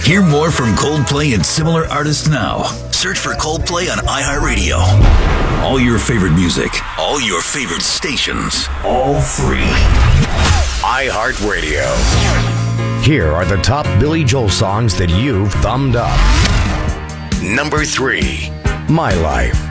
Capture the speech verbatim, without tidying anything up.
Hear more from Coldplay and similar artists now. Search for Coldplay on iHeartRadio. All your favorite music, all your favorite stations, all free. iHeartRadio. Here are the top Billy Joel songs that you've thumbed up. Number three, My Life.